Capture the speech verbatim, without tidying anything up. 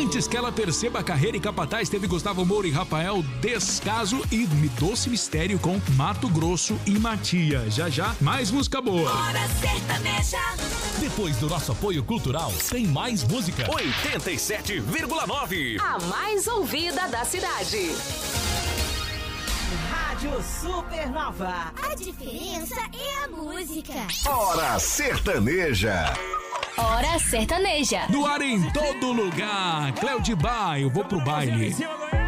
Antes que ela perceba a carreira e capataz, teve Gustavo Moura e Rafael Descaso e Doce Mistério com Mato Grosso e Matias. Já já, mais música boa. Hora Sertaneja. Depois do nosso apoio cultural, tem mais música. oitenta e sete vírgula nove. A mais ouvida da cidade. Rádio Supernova. A diferença é a música. Hora Sertaneja. Hora Sertaneja. No ar em todo lugar. Cléo de Bar, eu vou pro baile.